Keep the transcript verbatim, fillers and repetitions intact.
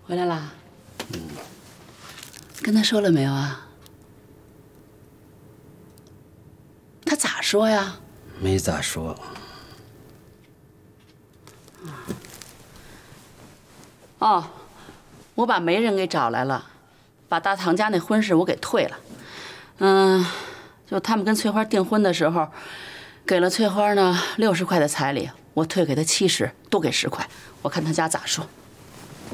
回来啦？嗯。跟他说了没有啊？他咋说呀？ 没咋说。 哦，我把媒人给找来了，把大堂家那婚事我给退了。嗯，就他们跟翠花订婚的时候，给了翠花呢六十块的彩礼，我退给她七十，多给十块。我看他家咋说。